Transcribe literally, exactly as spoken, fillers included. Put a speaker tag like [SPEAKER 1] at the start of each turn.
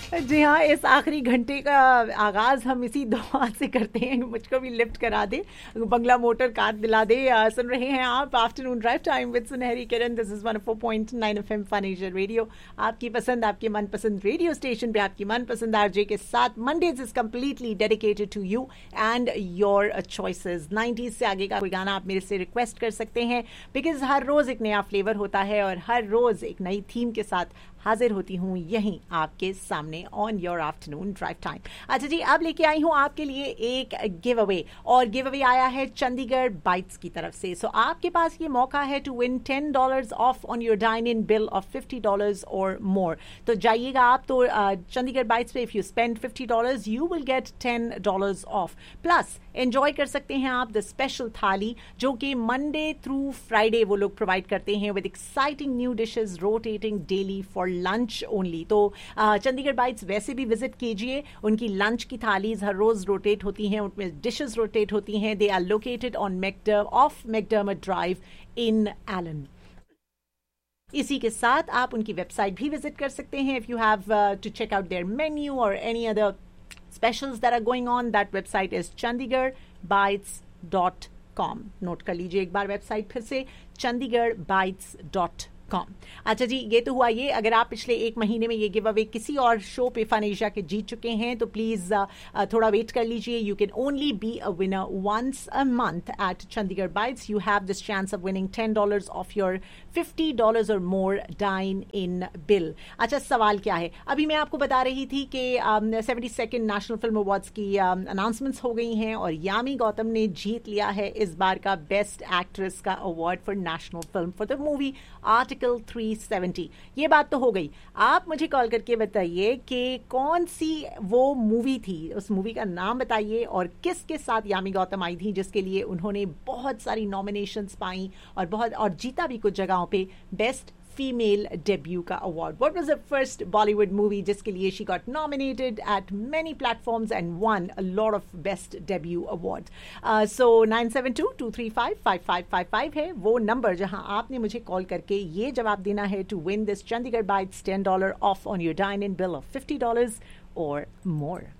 [SPEAKER 1] जी हाँ, इस आखिरी घंटे का आगाज़ हम इसी दुआ से करते हैं कि मुझको भी लिफ्ट करा दे, बंगला मोटर कार दिला दे। आ, सुन रहे हैं आप आफ्टरनून ड्राइव टाइम विद सुनहरी किरण। This is one four point nine F M fun Asia radio, आपकी पसंद, आपके मनपसंद रेडियो स्टेशन पे, आपकी मनपसंद आरजे के साथ। Mondays is completely dedicated to you and your choices. Nineties से आगे का कोई गाना आप मेरे से रिक्वेस्ट कर सकते हैं, बिकॉज हर रोज़ एक नया फ्लेवर होता है और हर रोज़ एक नई थीम के साथ हाजिर होती हूँ यहीं आपके सामने on your afternoon drive time. अच्छा जी, अब लेके आई हूँ आपके लिए एक गिव अवे, और गिव अवे आया है चंडीगढ़ बाइट्स की तरफ से। सो so, आपके पास ये मौका है to win ten dollars of on your dine in bill of fifty dollars और मोर। तो जाइएगा आप तो चंडीगढ़ बाइट्स पे, if you spend fifty dollars you will get ten dollars of, plus enjoy कर सकते हैं आप द स्पेशल थाली जो कि मंडे थ्रू फ्राइडे वो लोग प्रोवाइड करते हैं with exciting new dishes rotating daily for lunch only. तो चंडीगढ़ बाइट्स वैसे भी विजिट कीजिए, उनकी लंच की थालीज हर रोज रोटेट होती हैं, उनमें डिशेस रोटेट होती हैं। They are located on मैकडर of McDermott drive in Elon. इसी के साथ आप उनकी वेबसाइट भी विजिट कर सकते हैं if you have to check out there menu और any other specials that are going on. That website is chandigarh bites dot com. Note कर लीजिए एक बार वेबसाइट फिर से, chandigarh bites dot com. अच्छा जी, ये तो हुआ ये। अगर आप पिछले एक महीने में ये गिव अवे किसी और शो पे फन एशिया के जीत चुके हैं तो प्लीज थोड़ा वेट कर लीजिए। You can only be a winner once a month eight Chandigarh bytes. You have this chance of winning ten dollars of your fifty dollars और मोर डाइन इन बिल। अच्छा, सवाल क्या है? अभी मैं आपको बता रही थी कि seventy second national film awards की अनाउंसमेंट्स um, हो गई हैं और यामी गौतम ने जीत लिया है इस बार का बेस्ट एक्ट्रेस का award for national film for the movie article three seventy. ये बात तो हो गई। आप मुझे कॉल करके बताइए कि कौन सी वो मूवी थी, उस मूवी का नाम बताइए और किसके साथ यामी गौतम आई थी जिसके लिए उन्होंने बहुत सारी नॉमिनेशंस पाई और बहुत और जीता भी कुछ जगहों पे बेस्ट फीमेल डेब्यू का award. What was the first Bollywood movie जिसके लिए she got nominated eight many platforms and one a lot of best debut award. So nine seven to to three five five five five five है वो number जहां आपने मुझे call करके ये जवाब देना है to win this Chandigarh bytes ten dollar of on your dine in bill of fifty dollars और मोर।